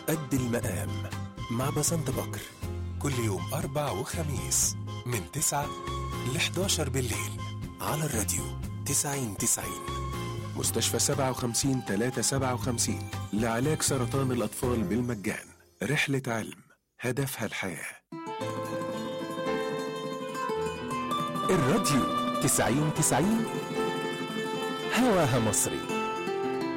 قد المقام مع بسنت بكر، كل يوم 4 وخميس من 9 ل 11 بالليل على الراديو 90-90. مستشفى 57-357 لعلاج سرطان الأطفال بالمجان. رحلة علم هدفها الحياة. الراديو 90-90 هواها مصري.